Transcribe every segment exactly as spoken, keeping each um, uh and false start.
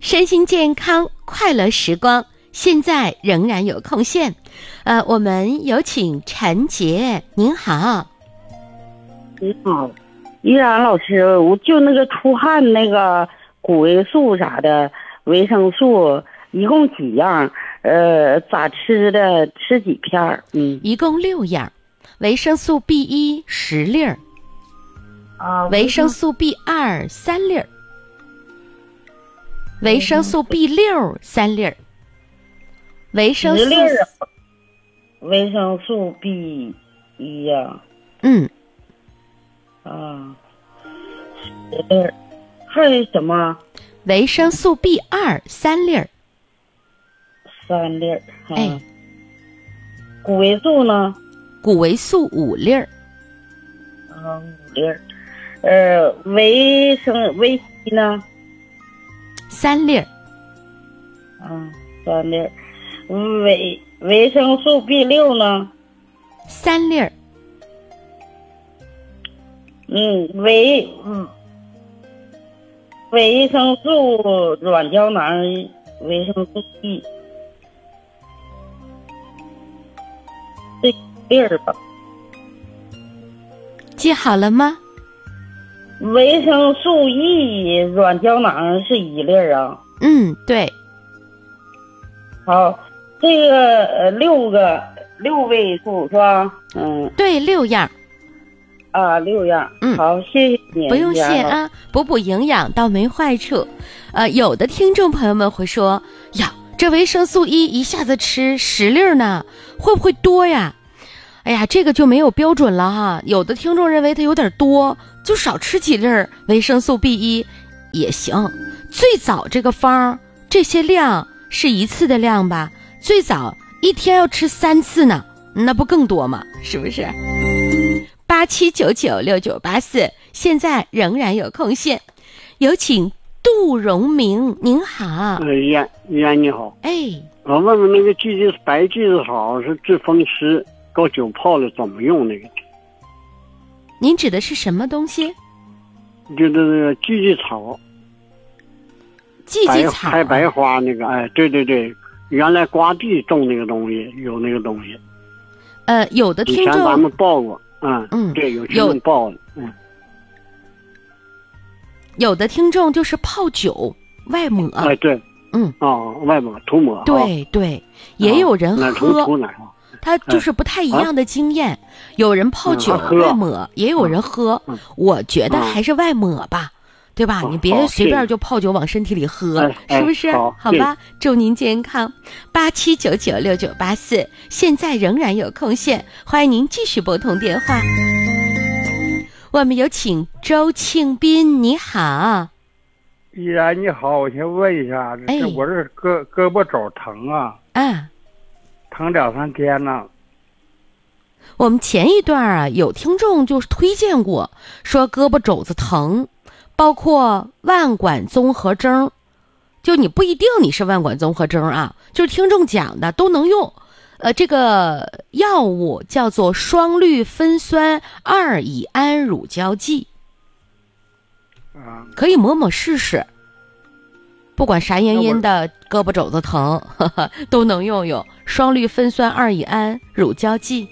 身心健康，快乐时光，现在仍然有空闲。呃，我们有请陈杰，您好。 你好，依然老师，我就那个出汗那个谷维素啥的，维生素一共几样？呃，咋吃的？吃几片？嗯， 一共六样，维生素 B 一 十粒儿， 啊， 维生素 B 二 三粒儿，维生素 B 六 三粒儿，维生素十粒儿，维生素 B 一呀， 嗯， 啊，十粒儿，还有什么？ 维生素 B 二 三粒儿， 三粒儿，啊、 哎， 谷维素呢？ 谷维素五粒儿， 啊，五粒儿，呃，维生维 C 呢？ 三粒儿， 啊，三粒儿，维维生素 B 六呢？ 三粒儿， 嗯，维嗯，维生素软胶囊，维生素 E， 这一粒儿吧。 记好了吗？ 维生素 E 软胶囊是一粒儿啊。 嗯，对， 好，这个呃六个六位数是吧？嗯对，六样。 啊，六样。 嗯好，谢谢你。 不用谢杨老师。 啊，补补营养倒没坏处。呃，有的听众朋友们会说，呀，这维生素 E 一下子吃十粒儿呢，会不会多呀？哎呀，这个就没有标准了哈。有的听众认为它有点多，就少吃几粒儿维生素 B 一 也行。最早这个方这些量是一次的量吧？最早一天要吃三次呢，那不更多吗？是不是？八七九九六九八四，现在仍然有空闲，有请杜荣明，您好。 呃，燕燕你好， 哎， 我问问那个橘子白橘子草是治风湿，搞酒泡的怎么用那个？ 您指的是什么东西？ 就是那个橘子草，白荠荠草， 开白花那个，哎，对对对，原来瓜地种那个东西，有那个东西， 呃，有的以听前咱们众， 报过，嗯嗯对，有听有众报的，嗯， 有的听众就是泡酒外抹， 哎对， 嗯， 啊，外抹涂抹，啊， 对对，也有人那涂喝， 涂哪啊？ 他就是不太一样的经验。有人泡酒嗯喝外抹，也有人喝。 嗯我觉得还是外抹吧，对吧？ 好你别好随便谢谢就泡酒往身体里喝， 哎哎是不是？ 好好吧，祝您健康。八七九九六九八四，现在仍然有空闲，欢迎您继续拨通电话。我们有请周庆斌，你好。 依然你好，我先问一下， 哎这我这胳胳膊肘疼啊， 啊， 疼两三天了。 我们前一段啊，有听众就是推荐过，说胳膊肘子疼，包括万管综合征，就你不一定你是万管综合征啊，就是听众讲的都能用。呃，这个药物叫做双氯芬酸二乙胺乳胶剂， 啊， 可以抹抹试试。不管啥原因的胳膊肘子疼，呵呵，都能用用双氯芬酸二乙胺乳胶剂。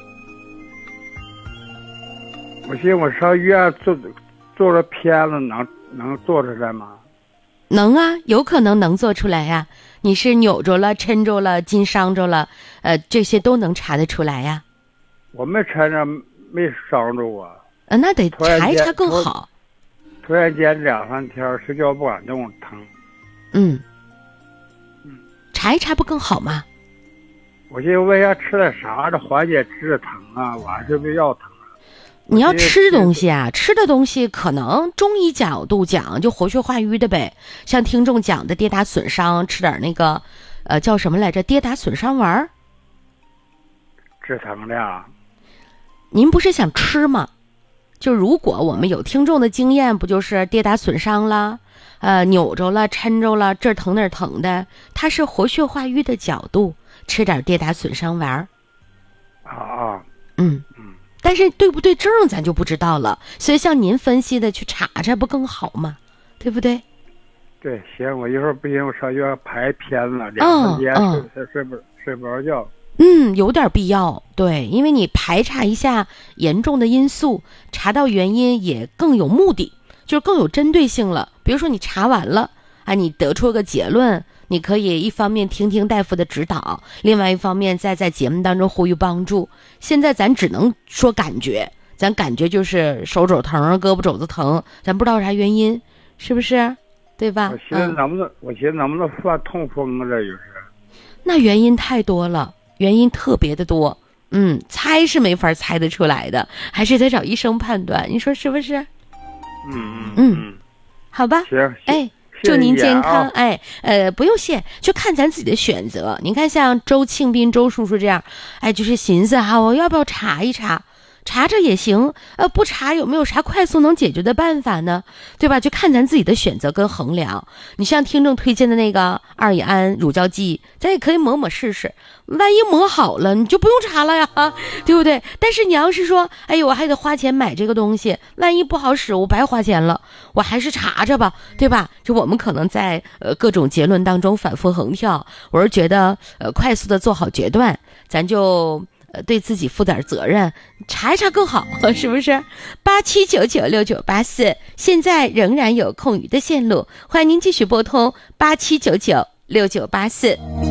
我寻思我上医院做做了片子，能能做出来吗？ 能啊，有可能能做出来呀、你是扭着了、抻着了、筋伤着了，呃，这些都能查得出来呀、 我没抻着，没伤着我， 呃，那得突然间查一查更好。 突然间两三天睡觉不敢动，疼。 嗯，查一查不更好吗？ 我寻思问一下吃点啥这缓解治的疼啊？晚上没药疼啊？ 你要我这吃东西啊，吃的东西可能中医角度讲就活血化瘀的呗，像听众讲的跌打损伤，吃点那个，呃，叫什么来着？跌打损伤丸儿。 治疼的啊？ 您不是想吃吗？就如果我们有听众的经验，不就是跌打损伤了，呃，扭着了、抻着了，这儿疼那儿疼的，它是活血化瘀的角度，吃点跌打损伤丸儿。 啊啊， 嗯嗯， 但是对不对症咱就不知道了，所以像您分析的去查查不更好吗？对不对？ 对，行，我一会儿不行，我上医院排偏了，两三天嗯睡睡不睡不着觉。 嗯，有点必要，对，因为你排查一下严重的因素，查到原因也更有目的，就是更有针对性了。比如说你查完了啊，你得出个结论，你可以一方面听听大夫的指导，另外一方面再在节目当中呼吁帮助。现在咱只能说感觉，咱感觉就是手肘疼、胳膊肘子疼，咱不知道啥原因，是不是？对吧？ 我寻思能不能，嗯、我寻思能不能犯痛风啊？这就是。 那原因太多了。原因特别的多，嗯，猜是没法猜得出来的，还是得找医生判断，你说是不是？ 嗯嗯嗯，好吧， 行， 哎，祝您健康， 啊、 哎，呃，不用谢，就看咱自己的选择。您看，像周庆斌周叔叔这样，哎，就是寻思哈，我要不要查一查？查查也行，呃，不查有没有啥快速能解决的办法呢？对吧？就看咱自己的选择跟衡量。你像听众推荐的那个二乙胺乳胶剂，咱也可以抹抹试试，万一抹好了，你就不用查了呀，对不对？但是你要是说，哎呦，我还得花钱买这个东西，万一不好使，我白花钱了，我还是查查吧，对吧？就我们可能在呃各种结论当中反复横跳，我是觉得呃快速的做好决断，咱就。呃，对自己负点责任，查一查更好，是不是？八七九九六九八四，现在仍然有空余的线路，欢迎您继续拨通八七九九六九八四。